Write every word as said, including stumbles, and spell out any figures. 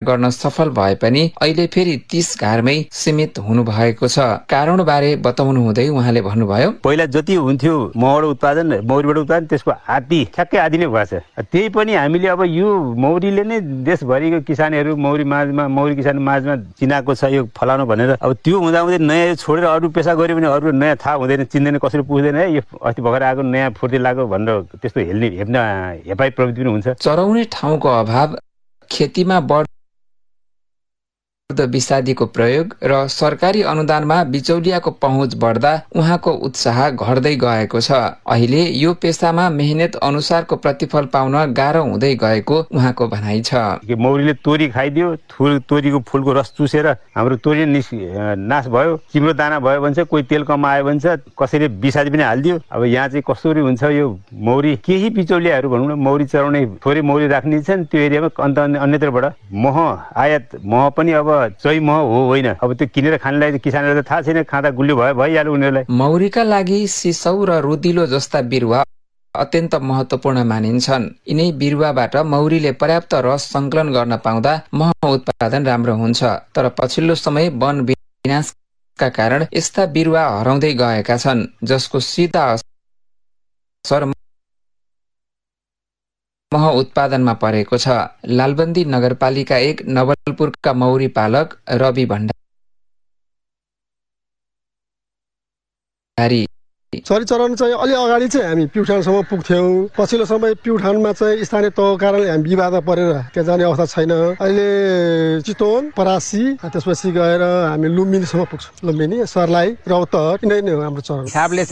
गर्न सफल भए पनि अहिले फेरि तीस घरमै सीमित हुनु भएको छ। कारणबारे बताउनु हुँदै उहाँले भन्नुभयो, पहिला जति हुन्थ्यो महबाट उत्पादन मौरीबाट उत्पादन त्यसको आधी ठ्याक्कै आधी नै भएछ। त्यही पनि हामीले अब यो मौरीले नै देशभरिको किसानहरू मौरी माझमा मौरी किसान माझमा चिनाएको छ यो फलानु भनेर अब त्यो हुँदा हुँदै नयाँ छोडेर अरू पेसा गर्यो भने अरू नयाँ थाहा हुँदैन, चिन्दैन, कसरी पुग्दैन है यो अस्ति भर्खर आएको नयाँ फुर्ती लाग्यो भनेर त्यस्तो हेल्ने हेप्न हेपाई प्रवृत्ति पनि हुन्छ। चराउने ठाउँको अभाव, खेतीमा बढ विषादीको प्रयोग र सरकारी अनुदानमा बिचौलियाको पहुँच बढ्दा उहाँको उत्साह घट्दै गएको छ। अहिले यो पेसामा मेहनत अनुसारको प्रतिफल पाउन गाह्रो हुँदै गएको उहाँको भनाइ छ। मौरीले तोरी खाइदियो, तोरीको फुलको रस चुसेर हाम्रो तोरी नाश भयो, चिम्रो दाना भयो भने चाहिँ कोही तेल कमायो भने चाहिँ कसैले विषादी पनि हालिदियो। अब यहाँ चाहिँ कसरी हुन्छ यो मौरी केही बिचौलियाहरू भनौँ न मौरी चराउने थोरै मौरी राख्ने छन् त्यो एरियामा, अन्त अन्यत्रबाट मह आयात मह पनि अब चै मह हो होइन, अब त्यो किनेर खानेलाई किसानहरूलाई थाहा छैन, खाँदा गुलियो भयो भइहाल्यो उनीहरूलाई। मौरीका लागि सिसौ र रुदिलो जस्ता बिरुवा अत्यन्त महत्वपूर्ण मानिन्छन्। यिनै बिरुवाबाट मौरीले पर्याप्त रस संकलन गर्न पाउँदा मह उत्पादन राम्रो हुन्छ। तर पछिल्लो समय वन विनाशका कारण यस्ता बिरुवा हराउँदै गएका छन्, जसको सीधा असर मह उत्पादनमा परेको छ। लालबन्दी नगरपालिका एक नवलपुरका मौरी पालक रवि भण्डारी, चरी चराउनु चाहिँ अलि अगाडि चाहिँ हामी प्युठानसम्म पुग्थ्यौँ। पछिल्लो समय प्युठानमा चाहिँ स्थानीय तहको कारणले हामी विवादमा परेर त्यहाँ जाने अवस्था छैन। अहिले चितवन, परासी, त्यसपछि गएर हामी लुम्बिनीसम्म पुग्छौँ। लुम्बिनी, सर्लाही, रौतहट यिनै नै हो हाम्रो चरण।